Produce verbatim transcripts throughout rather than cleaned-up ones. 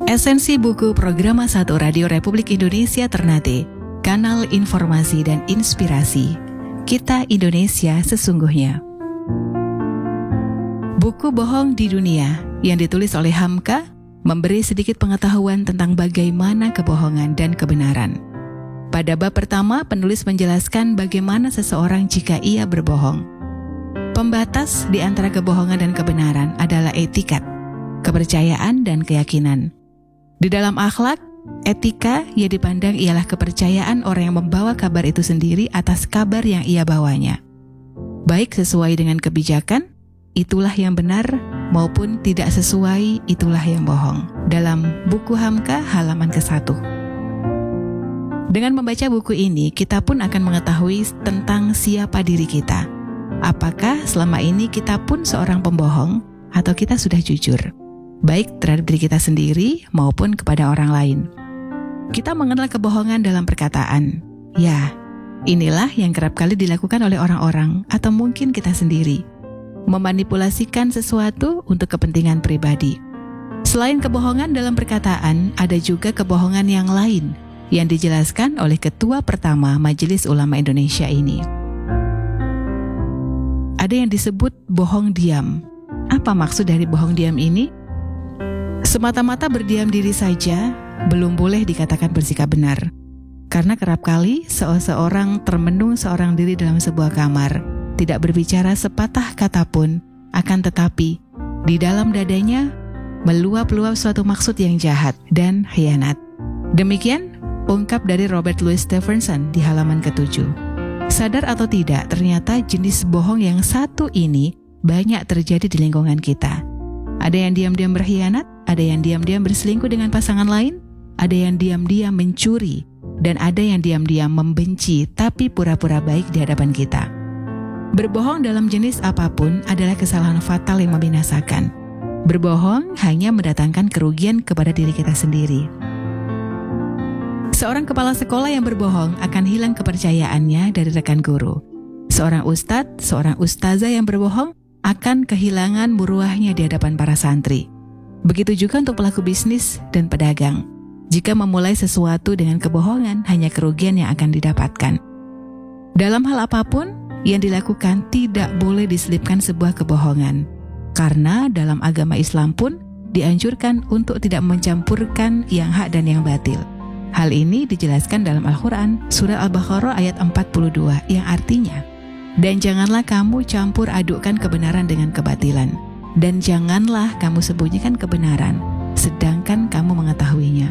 Esensi buku Programa satu Radio Republik Indonesia Ternate, kanal informasi dan inspirasi. Kita Indonesia sesungguhnya. Buku Bohong di Dunia yang ditulis oleh Hamka memberi sedikit pengetahuan tentang bagaimana kebohongan dan kebenaran. Pada bab pertama, penulis menjelaskan bagaimana seseorang jika ia berbohong. Pembatas di antara kebohongan dan kebenaran adalah etikat, kepercayaan, dan keyakinan. Di dalam akhlak, etika yang dipandang ialah kepercayaan orang yang membawa kabar itu sendiri atas kabar yang ia bawanya. Baik sesuai dengan kebijakan, itulah yang benar, maupun tidak sesuai, itulah yang bohong. Dalam buku Hamka halaman ke satu. Dengan membaca buku ini, kita pun akan mengetahui tentang siapa diri kita. Apakah selama ini kita pun seorang pembohong, atau kita sudah jujur? Baik terhadap diri kita sendiri maupun kepada orang lain. Kita mengenal kebohongan dalam perkataan. Ya, inilah yang kerap kali dilakukan oleh orang-orang atau mungkin kita sendiri. Memanipulasikan sesuatu untuk kepentingan pribadi. Selain kebohongan dalam perkataan, ada juga kebohongan yang lain yang dijelaskan oleh Ketua Pertama Majelis Ulama Indonesia ini. Ada yang disebut bohong diam. Apa maksud dari bohong diam ini? Semata-mata berdiam diri saja belum boleh dikatakan bersikap benar. Karena kerap kali seseorang termenung seorang diri dalam sebuah kamar, tidak berbicara sepatah kata pun, akan tetapi di dalam dadanya meluap-luap suatu maksud yang jahat dan khianat. Demikian ungkap dari Robert Louis Stevenson di halaman ketujuh. Sadar atau tidak, ternyata jenis bohong yang satu ini banyak terjadi di lingkungan kita. Ada yang diam-diam berkhianat, ada yang diam-diam berselingkuh dengan pasangan lain, ada yang diam-diam mencuri, dan ada yang diam-diam membenci tapi pura-pura baik di hadapan kita. Berbohong dalam jenis apapun adalah kesalahan fatal yang membinasakan. Berbohong hanya mendatangkan kerugian kepada diri kita sendiri. Seorang kepala sekolah yang berbohong akan hilang kepercayaannya dari rekan guru. Seorang ustadz, seorang ustazah yang berbohong akan kehilangan muruahnya di hadapan para santri. Begitu juga untuk pelaku bisnis dan pedagang. Jika memulai sesuatu dengan kebohongan, hanya kerugian yang akan didapatkan. Dalam hal apapun yang dilakukan, tidak boleh diselipkan sebuah kebohongan. Karena dalam agama Islam pun dianjurkan untuk tidak mencampurkan yang hak dan yang batil. Hal ini dijelaskan dalam Al-Quran, surah Al-Baqarah ayat empat puluh dua, yang artinya, dan janganlah kamu campur adukkan kebenaran dengan kebatilan. Dan janganlah kamu sembunyikan kebenaran, sedangkan kamu mengetahuinya.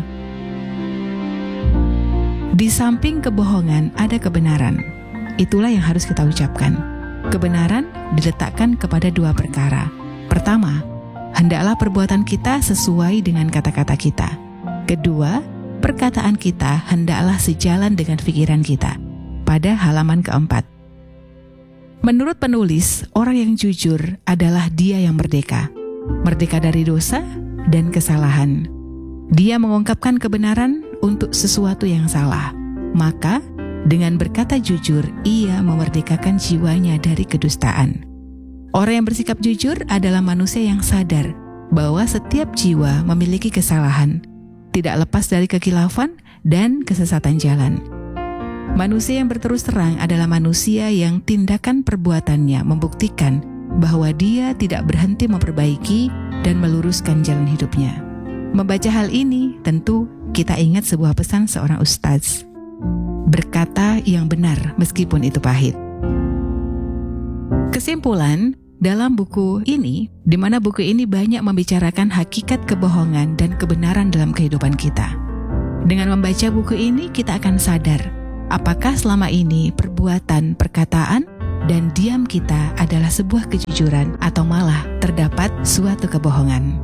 Di samping kebohongan ada kebenaran. Itulah yang harus kita ucapkan. Kebenaran diletakkan kepada dua perkara. Pertama, hendaklah perbuatan kita sesuai dengan kata-kata kita. Kedua, perkataan kita hendaklah sejalan dengan pikiran kita. Pada halaman keempat. Menurut penulis, orang yang jujur adalah dia yang merdeka. Merdeka dari dosa dan kesalahan. Dia mengungkapkan kebenaran untuk sesuatu yang salah. Maka, dengan berkata jujur, ia memerdekakan jiwanya dari kedustaan. Orang yang bersikap jujur adalah manusia yang sadar bahwa setiap jiwa memiliki kesalahan, tidak lepas dari kekhilafan dan kesesatan jalan. Manusia yang berterus terang adalah manusia yang tindakan perbuatannya membuktikan bahwa dia tidak berhenti memperbaiki dan meluruskan jalan hidupnya. Membaca hal ini, tentu kita ingat sebuah pesan seorang ustaz. Berkata yang benar meskipun itu pahit. Kesimpulan, dalam buku ini, di mana buku ini banyak membicarakan hakikat kebohongan dan kebenaran dalam kehidupan kita. Dengan membaca buku ini, kita akan sadar apakah selama ini perbuatan, perkataan, dan diam kita adalah sebuah kejujuran atau malah terdapat suatu kebohongan.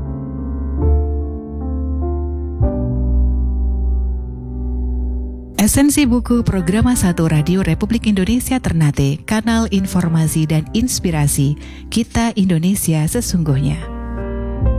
Esensi buku Programa satu Radio Republik Indonesia Ternate, kanal informasi dan inspirasi. Kita Indonesia sesungguhnya.